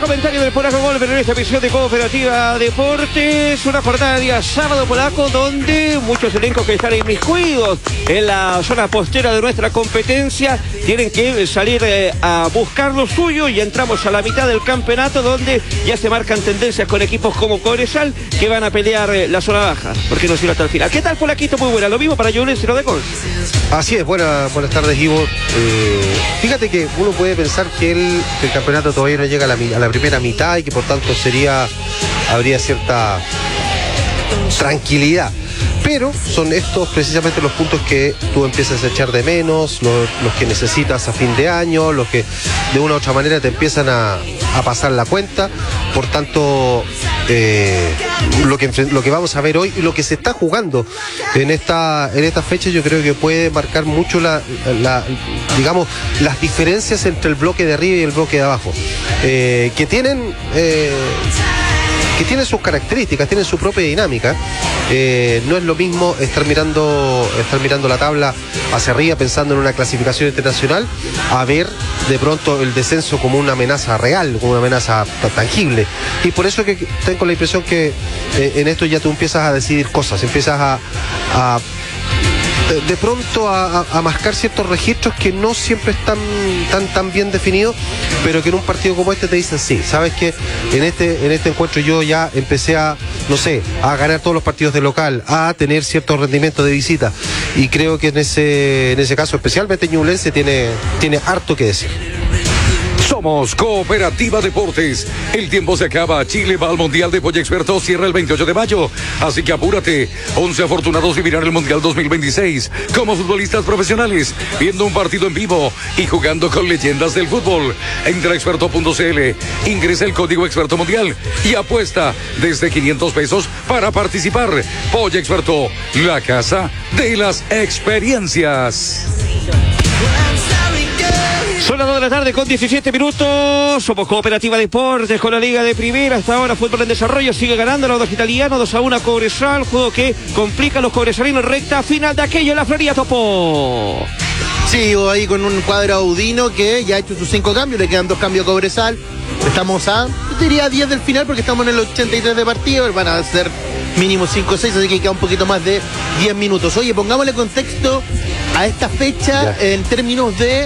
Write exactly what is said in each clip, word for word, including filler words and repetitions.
comentario del Polaco Gol, pero en esta edición de Cooperativa Deportes, una jornada de día sábado polaco, donde muchos elencos que están inmiscuidos en la zona postera de nuestra competencia tienen que salir eh, a buscar lo suyo, y entramos a la mitad del campeonato, donde ya se marcan tendencias con equipos como Cobresal, que van a pelear eh, la zona baja, porque no sirve hasta el final. ¿Qué tal, Polaquito? Muy buena. Lo mismo para Ñublense y lo de Conce. Así es, buena, buenas tardes, Ivo. Eh, fíjate que uno puede pensar que el, que el campeonato todavía no llega a la, a la primera mitad y que por tanto sería habría cierta tranquilidad. Pero son estos precisamente los puntos que tú empiezas a echar de menos, los, los que necesitas a fin de año, los que de una u otra manera te empiezan a, a pasar la cuenta. Por tanto, eh, lo, que, lo que vamos a ver hoy y lo que se está jugando en esta, en esta fecha, yo creo que puede marcar mucho la, la, digamos, las diferencias entre el bloque de arriba y el bloque de abajo, eh, que tienen... Eh, que tienen sus características, tienen su propia dinámica. Eh, no es lo mismo estar mirando, estar mirando la tabla hacia arriba pensando en una clasificación internacional, a ver de pronto el descenso como una amenaza real, como una amenaza tangible. Y por eso que tengo la impresión que eh, en esto ya tú empiezas a decidir cosas, empiezas a, a de, de pronto a, a, a mascar ciertos registros que no siempre están tan, tan bien definidos, pero que en un partido como este te dicen, sí, sabes que en este, en este encuentro yo ya empecé a, no sé, a ganar todos los partidos de local, a tener cierto rendimiento de visita, y creo que en ese, en ese caso especialmente Ñublense tiene, tiene harto que decir. Somos Cooperativa Deportes. El tiempo se acaba. Chile va al Mundial de Pollo Experto. Cierra el veintiocho de mayo. Así que apúrate. once afortunados vivirán el Mundial dos mil veintiséis como futbolistas profesionales, viendo un partido en vivo y jugando con leyendas del fútbol. Entra a experto punto c l, ingresa el código Experto Mundial y apuesta desde quinientos pesos para participar. Pollo Experto, la casa de las experiencias. Son las dos de la tarde con diecisiete minutos. Somos Cooperativa Deportes con la Liga de Primera. Hasta ahora fútbol en desarrollo. Sigue ganando los dos italianos, dos a uno a Cobresal. Juego que complica a los cobresalinos. Recta final de aquello. La Florida Topo. Sí, ahí con un cuadro audino que ya ha hecho sus cinco cambios. Le quedan dos cambios a Cobresal. Estamos a, yo diría, diez del final, porque estamos en el ochenta y tres de partido. Van a ser mínimo cinco o seis, así que queda un poquito más de diez minutos. Oye, pongámosle contexto a esta fecha ya, en términos de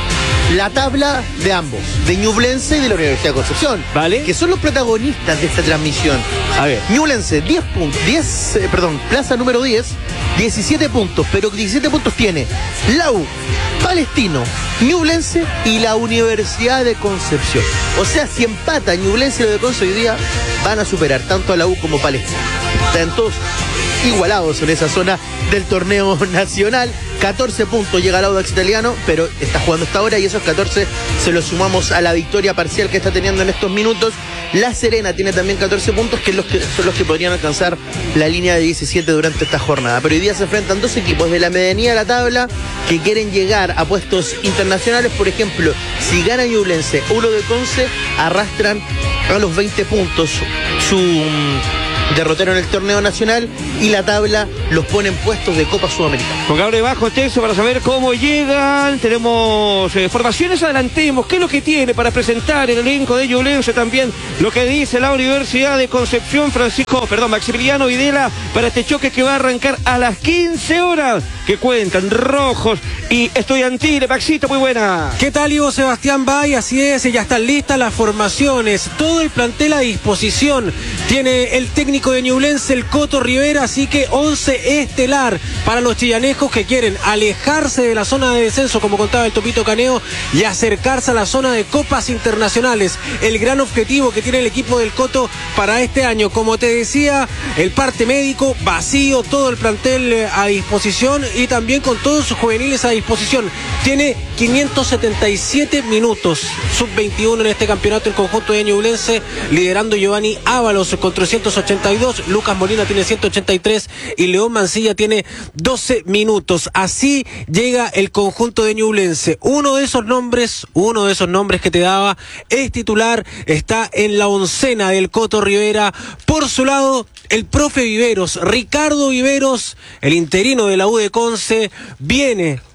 la tabla de ambos, de Ñublense y de la Universidad de Concepción, ¿vale? Que son los protagonistas de esta transmisión. A ver. Ñublense, diez puntos, diez, eh, perdón, plaza número diez, diecisiete puntos, pero diecisiete puntos tiene la U, Palestino, Ñublense y la Universidad de Concepción. O sea, si empata Ñublense y lo de Concepción hoy día, van a superar tanto a la U como Palestino. Están todos igualados en esa zona del torneo nacional. catorce puntos llega el Audax Italiano, pero está jugando hasta ahora, y esos catorce se los sumamos a la victoria parcial que está teniendo en estos minutos. La Serena tiene también catorce puntos, que, es los que son los que podrían alcanzar la línea de diecisiete durante esta jornada. Pero hoy día se enfrentan dos equipos de la medianía de la tabla que quieren llegar a puestos internacionales. Por ejemplo, si gana Ñublense o uno de Conce, arrastran a los veinte puntos su derrotero en el torneo nacional, y la tabla los pone en puestos de Copa Sudamericana. Con cable bajo texto para saber cómo llegan. Tenemos eh, formaciones, adelantemos. ¿Qué es lo que tiene para presentar el elenco de Ñublense? También lo que dice la Universidad de Concepción. Francisco, perdón, Maximiliano Videla, para este choque que va a arrancar a las quince horas. Que cuentan Rojos y Estudiantiles. Maxito, muy buena. ¿Qué tal, Ivo? Sebastián Bay? Así es, ya están listas las formaciones. Todo el plantel a disposición. Tiene el técnico de Ñublense, el Coto Rivera, así que once estelar para los chillanejos que quieren alejarse de la zona de descenso, como contaba el Topito Caneo, y acercarse a la zona de copas internacionales. El gran objetivo que tiene el equipo del Coto para este año. Como te decía, el parte médico vacío, todo el plantel a disposición, y también con todos sus juveniles a disposición. Tiene quinientos setenta y siete minutos, sub veintiuno en este campeonato el conjunto de Ñublense, liderando Giovanni Ábalos con trescientos ochenta y dos, Lucas Molina tiene ciento ochenta y tres y León Mancilla tiene doce minutos. Así llega el conjunto de Ñublense. Uno de esos nombres, uno de esos nombres que te daba es titular, está en la oncena del Coto Rivera. Por su lado, el profe Viveros, Ricardo Viveros, el interino de la U de Conce, viene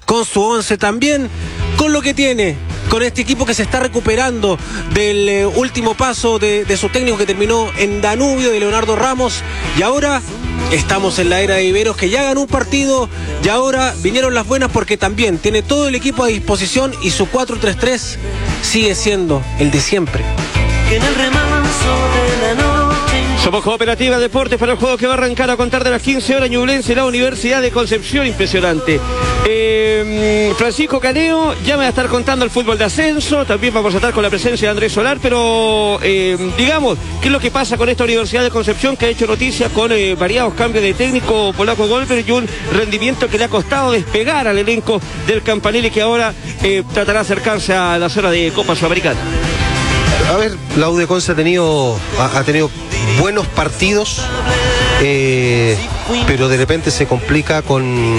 con su once también, con lo que tiene, con este equipo que se está recuperando del eh, último paso de, de su técnico que terminó en Danubio, de Leonardo Ramos, y ahora estamos en la era de Iberos, que ya ganó un partido y ahora vinieron las buenas porque también tiene todo el equipo a disposición y su cuatro tres tres sigue siendo el de siempre. En el remanso de la noche. Somos Cooperativa Deportes para el juego que va a arrancar a contar de las quince horas. Ñublense, la Universidad de Concepción, impresionante. Eh, Francisco Caneo ya me va a estar contando el fútbol de ascenso. También vamos a estar con la presencia de Andrés Solar. Pero eh, digamos, ¿qué es lo que pasa con esta Universidad de Concepción que ha hecho noticia con eh, variados cambios de técnico polaco Golver y un rendimiento que le ha costado despegar al elenco del Campanile, que ahora eh, tratará de acercarse a la zona de Copa Sudamericana? A ver, la U de Conce ha tenido, ha, ha tenido buenos partidos, eh, pero de repente se complica con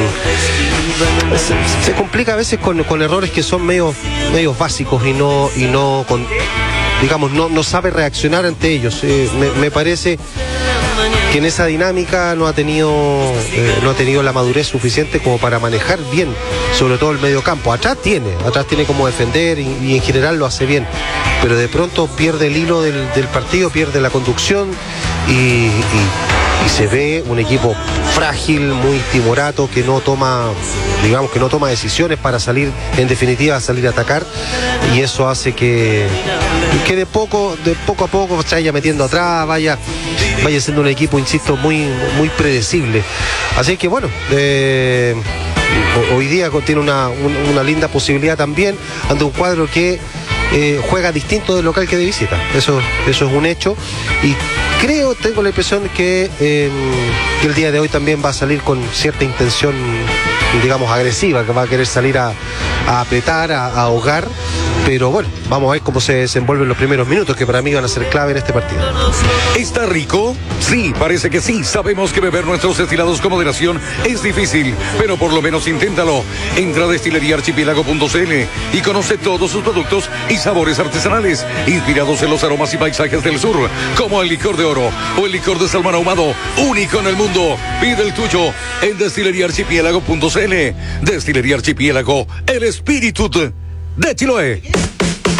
se, se complica a veces con, con errores que son medio, medios básicos y no y no con, digamos no, no sabe reaccionar ante ellos. Eh, me, me parece que en esa dinámica no ha tenido eh, no ha tenido la madurez suficiente como para manejar bien, sobre todo el medio campo. Atrás tiene, atrás tiene como defender y, y en general lo hace bien, pero de pronto pierde el hilo del, del partido, pierde la conducción y, y, y se ve un equipo frágil, muy timorato, que no toma, digamos que no toma decisiones para salir, en definitiva, salir a atacar, y eso hace que, que de poco, de poco a poco se vaya metiendo atrás, vaya, vaya siendo un equipo, insisto, muy, muy predecible. Así que bueno, eh, hoy día tiene una, una linda posibilidad también ante un cuadro que eh, juega distinto del local que de visita. Eso, eso es un hecho, y creo, tengo la impresión que, eh, que el día de hoy también va a salir con cierta intención, digamos, agresiva, que va a querer salir a, a apretar, a, a ahogar, pero bueno, vamos a ver cómo se desenvuelven los primeros minutos, que para mí van a ser clave en este partido. ¿Está rico? Sí, parece que sí. Sabemos que beber nuestros destilados con moderación es difícil, pero por lo menos inténtalo. Entra a destilería archipiélago punto c l y conoce todos sus productos y sabores artesanales, inspirados en los aromas y paisajes del sur, como el licor de oro o el licor de salmón ahumado, único en el mundo. Pide el tuyo en destilería archipiélago punto c l. Destilería Archipiélago, el espíritu de Chiloé.